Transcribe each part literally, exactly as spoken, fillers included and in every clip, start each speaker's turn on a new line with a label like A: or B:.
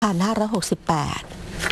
A: พันห้าร้อยหกสิบแปด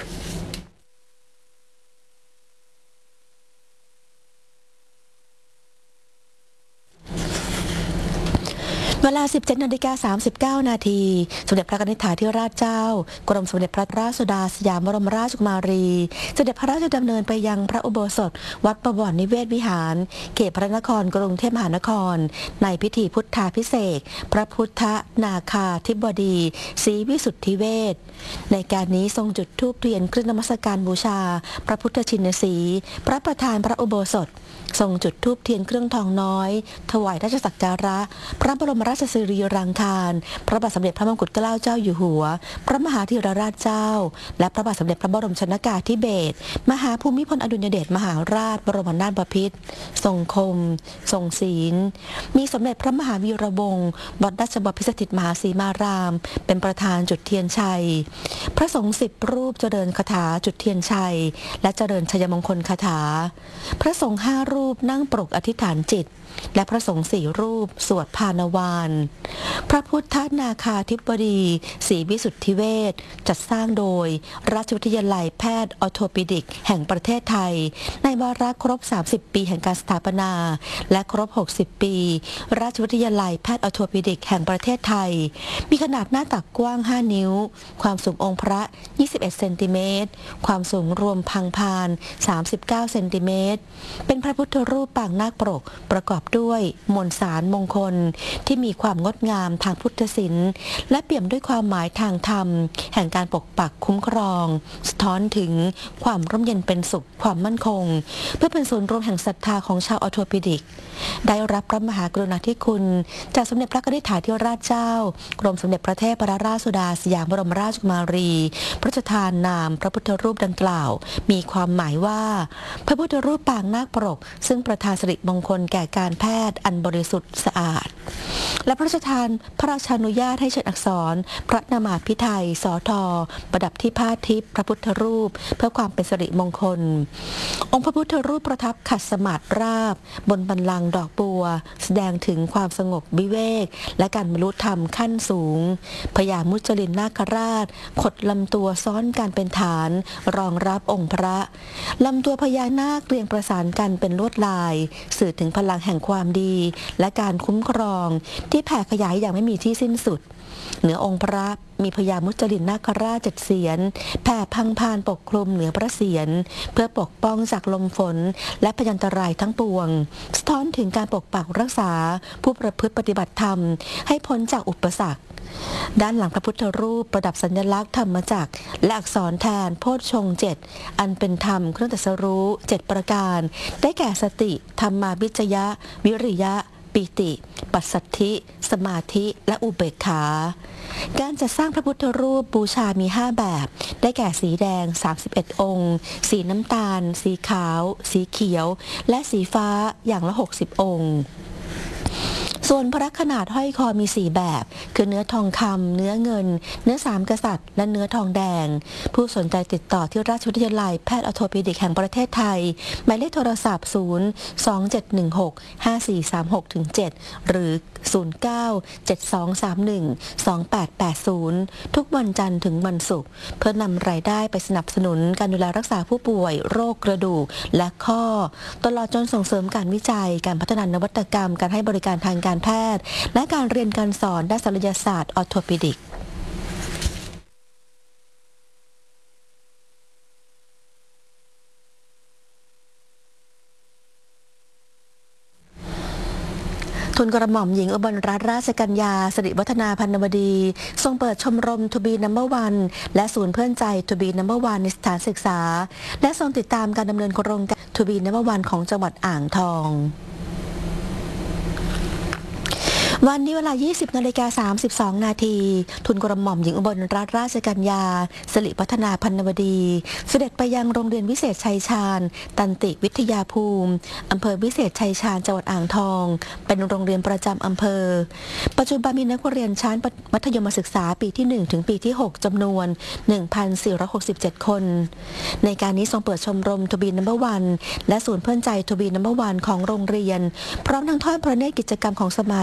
A: เวลา สิบเจ็ดนาฬิกาสามสิบเก้า นาทีสมเด็จพระนิธิธิราชเจ้ากรมสมเด็จพระราชสุดาสยามบรมราชกุมารีเสด็จพระราชดำเนินไปยังพระอุโบสถวัดประวรนิเวศวิหารเขตพระนครกรุงเทพมหานครในพิธีพุทธาภิเษกพระพุทธนาคาธิบดีศรีวิสุทธิเวชในการนี้ทรงจุดธูปเทียนเครื่องนมัสการบูชาพระพุทธชินสีห์พระประธานพระอุโบสถทรงจุดธูปเทียนเครื่องทองน้อยถวายราชสักการะพระบรมราชสิริรังคารพระบาทสมเด็จพระมงกุฎเกล้าเจ้าอยู่หัวพระมหาธีรราชเจ้าและพระบาทสมเด็จพระบรมชนกาธิเบศรมหาภูมิพลอดุลยเดชมหาราชบรมนาถบพิตรทรงคมทรงศีลมีสมเด็จพระมหาวีระวงศ์วัดราชบพิสถิตมหาสีมารามเป็นประธานจุดเทียนชัยพระสงฆ์สิบรูปเจริญคาถาจุดเทียนชัยและเจริญชัยมงคลคาถาพระสงฆ์ห้ารูปนั่งปรกอธิษฐานจิตและพระสงฆ์สี่รูปสวดภานวานพระพุทธนาคาธิบดีศรีวิสุทธิเวชจัดสร้างโดยราชวิทยาลัยแพทย์ออร์โทปิดิกแห่งประเทศไทยในวาระครบสามสิบปีแห่งการสถาปนาและครบหกสิบปีราชวิทยาลัยแพทย์ออร์โทปิดิกแห่งประเทศไทยมีขนาดหน้าตักกว้างห้านิ้วความสูงองค์พระยี่สิบเอ็ดเซนติเมตรความสูงรวมพังพานสามสิบเก้าเซนติเมตรเป็นพระพุทธรูปปางนาคปรกประกอบด้วยมวลสารมงคลที่มีความงดงามทางพุทธศิลป์และเปี่ยมด้วยความหมายทางธรรมแห่งการปกปักคุ้มครองสะท้อนถึงความร่มเย็นเป็นสุขความมั่นคงเพื่อเป็นศูนย์รวมแห่งศรัทธาของชาวออร์โทปิดิกได้รับพระมหากรุณาธิคุณจากสมเด็จพระนิธิธิราชเจ้ากรมสมเด็จพระเทพรัตนราชสุดาสยามบรมราชกุมารีพระราชทานนามพระพุทธรูปดังกล่าวมีความหมายว่าพระพุทธรูปปางนาคปรกซึ่งประทานสิริมงคลแก่การแพทย์อันบริสุทธิ์สะอาดและพระราชทานพระราชานุญาตให้เชิญอักษรพระนามาภิไธยสทประดับที่ผ้าทิพย์พระพุทธรูปเพื่อความเป็นสิริมงคลองค์พระพุทธรูปประทับขัดสมาธิราบบนบัลลังก์ดอกบัวแสดงถึงความสงบวิเวกและการบรรลุธรรมขั้นสูงพญามุจลินนาคราชขดลำตัวซ้อนกันเป็นฐานรองรับองค์พระลำตัวพญานาคเรียงประสานกันเป็นลวดลายสื่อถึงพลังแห่งความดีและการคุ้มครองที่แผ่ขยายอย่างไม่มีที่สิ้นสุดเหนือองค์พระมีพญามุจลินนาคราชเจ็ดเสียนแผ่พังพานปกคลุมเหนือพระเศียรเพื่อปกป้องจากลมฝนและพยันตรายทั้งปวงสะท้อนถึงการปกปักรักษาผู้ประพฤติปฏิบัติธรรมให้พ้นจากอุปสรรคด้านหลังพระพุทธรูปประดับสัญลักษณ์ธรรมจักรและอักษรแทนโพชฌงค์เจ็ดอันเป็นธรรมเครื่องตรัสรู้เจ็ดประการได้แก่สติธรรมาวิจยะวิริยะปิติปัสสัทธิสมาธิและอุเบกขาการจัดสร้างพระพุทธรูปบูชามีห้าแบบได้แก่สีแดงสามสิบเอ็ดองค์สีน้ำตาลสีขาวสีเขียวและสีฟ้าอย่างละหกสิบองค์ส่วนพระขนาดห้อยคอมีสี่แบบคือเนื้อทองคำเนื้อเงินเนื้อสามกษัตริย์และเนื้อทองแดงผู้สนใจติดต่อที่ราชวิทยาลัยแพทย์ออร์โทปิดิกแห่งประเทศไทยหมายเลขโทรศัพท์ศูนย์ สอง เจ็ด หนึ่ง หก ห้า สี่ สาม หก เจ็ด หรือศูนย์ เก้า เจ็ด สอง สาม หนึ่ง สอง แปด แปด ศูนย์ทุกวันจันทร์ถึงวันศุกร์เพื่อนำรายได้ไปสนับสนุนการดูแลรักษาผู้ป่วยโรคกระดูกและข้อตลอดจนส่งเสริมการวิจัยการพัฒนานวัตกรรมการให้บริการทางการแพทย์และการเรียนการสอนด้านศัลยศาสตร์ออร์โทปิดิกทุนกระหม่อมหญิงอุบลรัตนราชกัญญาสิริวัฒนาพันนวดีทรงเปิดชมรม To Be Number One และศูนย์เพื่อนใจ To Be Number One ในสถานศึกษาและทรงติดตามการดำเนินโครงการ To Be Number One ของจังหวัดอ่างทองวันนี้เวลา ยี่สิบนาฬิกาสามสิบสอง นาทีทุนกระหม่อมหญิงอุบลรัตนราชกัญญาสิริพัฒนาพันนวดีเสด็จไปยังโรงเรียนวิเศษชัยชาญตันติวิทยาภูมิอำเภอวิเศษชัยชาญจังหวัดอ่างทองเป็นโรงเรียนประจำอำเภอปัจจุบันมีนักเรียนชั้นมัธยมศึกษาปีที่หนึ่งถึงปีที่หกจำนวน หนึ่งพันสี่ร้อยหกสิบเจ็ด คนในการนี้ทรงเปิดชมรม To Be Number One และศูนย์เพื่อนใจ To Be Number One ของโรงเรียนพร้อมทั้งทอดพระเนตรกิจกรรมของสมาชิก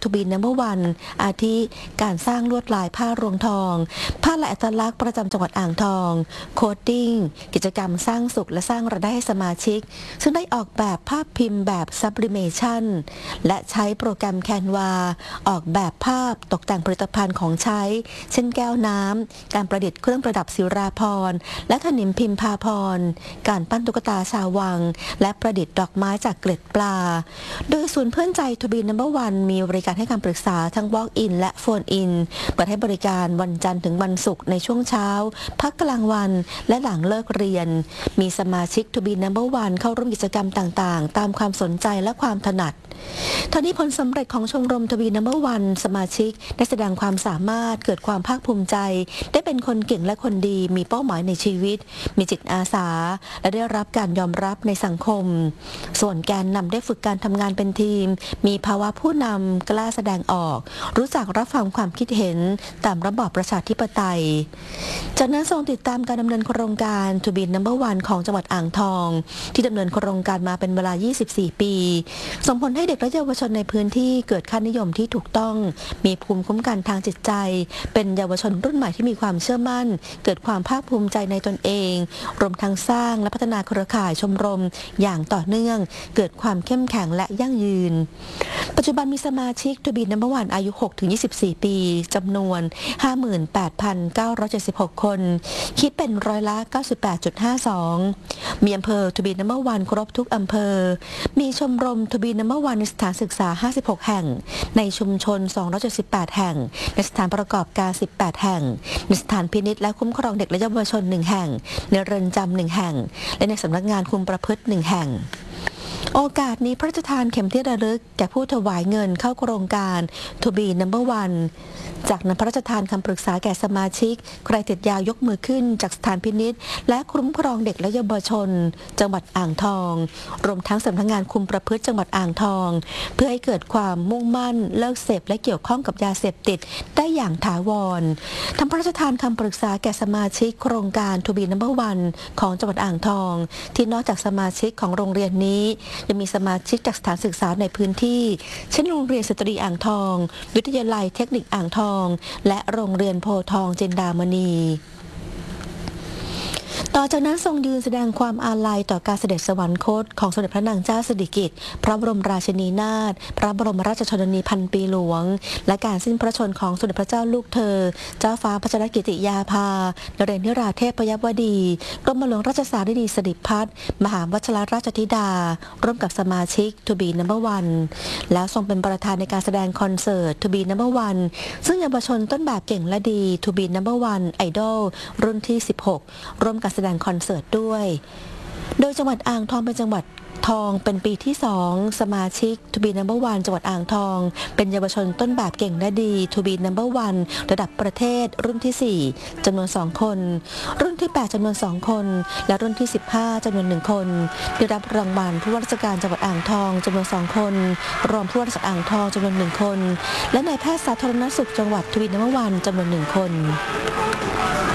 A: To Be Number One อาทิการสร้างลวดลายผ้ารวงทองผ้าลายอัตลักษณ์ประจำจังหวัดอ่างทองโคดดิ้งกิจกรรมสร้างสุขและสร้างรายได้ให้สมาชิกซึ่งได้ออกแบบภาพพิมพ์แบบ Sublimation และใช้โปรแกรม Canva ออกแบบภาพตกแต่งผลิตภัณฑ์ของใช้เช่นแก้วน้ำการประดิษฐ์เครื่องประดับศิราภรณ์และถนิมพิมพาพรการปั้นตุ๊กตาชาววังและประดิษฐ์ดอกไม้จากเกล็ดปลาโดยศูนย์เพื่อนใจ To Be Number One มีบริการให้คำปรึกษาทั้ง Walk in และ Phone in เปิดให้บริการวันจันทร์ถึงวันศุกร์ในช่วงเช้าพักกลางวันและหลังเลิกเรียนมีสมาชิก To Be Number One เข้าร่วมกิจกรรมต่างๆตามความสนใจและความถนัดทั้งนี้ผลสำเร็จของชมรม To Be Number One สมาชิกได้แสดงความสามารถเกิดความภาคภูมิใจได้เป็นคนเก่งและคนดีมีเป้าหมายในชีวิตมีจิตอาสาและได้รับการยอมรับในสังคมส่วนแกนนำได้ฝึกการทำงานเป็นทีมมีภาวะผู้นำกล้าแสดงออกรู้จักรับฟังความคิดเห็นตามระบอบประชาธิปไตยจากนั้นทรงติดตามการดำเนินโครงการ To Be Number One ของจังหวัดอ่างทองที่ดำเนินโครงการมาเป็นเวลายี่สิบสี่ปีส่งผลให้เด็กและเยาวชนในพื้นที่เกิดค่านิยมที่ถูกต้องมีภูมิคุ้มกันทางจิตใจเป็นเยาวชนรุ่นใหม่ที่มีความเชื่อมั่นเกิดความภาคภูมิใจในตนเองรวมทั้งสร้างและพัฒนาเครือข่ายชมรมอย่างต่อเนื่องเกิดความเข้มแข็งและยั่งยืนปัจจุบันมีสมาชิก To Be Number One อายุ หกถึงยี่สิบสี่ ปีจำนวน ห้าหมื่นแปดพันเก้าร้อยเจ็ดสิบหก คนคิดเป็นร้อยละ เก้าสิบแปดจุดห้าสอง มีอำเภอ To Be Number One ครบทุกอำเภอมีชมรม To Be Number One ในสถานศึกษา ห้าสิบหก แห่งในชุมชน สองร้อยเจ็ดสิบแปด แห่งในสถานประกอบการ สิบแปด แห่งในสถานพินิจและคุ้มครองเด็กและเยาวชน หนึ่ง แห่งในเรือนจำ หนึ่ง แห่งและในสำนักงานคุมประพฤติ หนึ่ง แห่งโอกาสนี้พระราชทานเข็มที่ระลึกแก่ผู้ถวายเงินเข้าโครงการ To Be Number One จากนั้นพระราชทานคำปรึกษาแก่สมาชิกใครติดยายกมือขึ้นจากสถานพินิจและคุ้มครองเด็กและเยาวชนจังหวัดอ่างทองรวมทั้งสำนักงานคุมประพฤติจังหวัดอ่างทองเพื่อให้เกิดความมุ่งมั่นเลิกเสพและเกี่ยวข้องกับยาเสพติดได้อย่างถาวรทั้งพระราชทานคำปรึกษาแก่สมาชิกโครงการ To Be Number One ของจังหวัดอ่างทองที่นอกจากสมาชิกของโรงเรียนนี้ยังมีสมาชิกจากสถานศึกษาในพื้นที่เช่นโรงเรียนสตรีอ่างทองวิทยาลัยเทคนิคอ่างทองและโรงเรียนโพธิ์ทองจินดามณีต่อจากนั้นทรงยืนแสดงความอาลัยต่อการเสด็จสวรรคตของสมเด็จพระนางเจ้าสิริกิติ์พระบรมราชินีนาถพระบรมราชชนนีพันปีหลวงและการสิ้นพระชนของสมเด็จพระเจ้าลูกเธอเจ้าฟ้าพัชรกิติยาภานเรนทิราเทพยวดีกรมหลวงราชสารินีสิริพัฒน์มหาวชิรราชธิดาร่วมกับสมาชิก To Be Number One แล้วทรงเป็นประธานในการแสดงคอนเสิร์ต To Be Number One ซึ่งเยาวชนต้นแบบเก่งและดี To Be Number One Idol รุ่นที่สิบหกร่วมกันแสดงคอนเสิร์ตด้วยโดยจังหวัดอ่างทองเป็นจังหวัดทองเป็นปีที่สองสมาชิก To Be Number One จังหวัดอ่างทองเป็นเยาวชนต้นแบบเก่งและดี To Be Number One ระดับประเทศรุ่นที่สี่จำนวนสองคนรุ่นที่แปดจำนวนสองคนและรุ่นที่สิบห้าจำนวนหนึ่งคนได้รับรางวัลผู้ว่าราชการจังหวัดอ่างทองจำนวนสองคนรองผู้ว่าราชการอ่างทองจำนวนหนึ่งคนและนายแพทย์สาธารณสุขจังหวัด To Be Number One จำนวนหนึ่งคน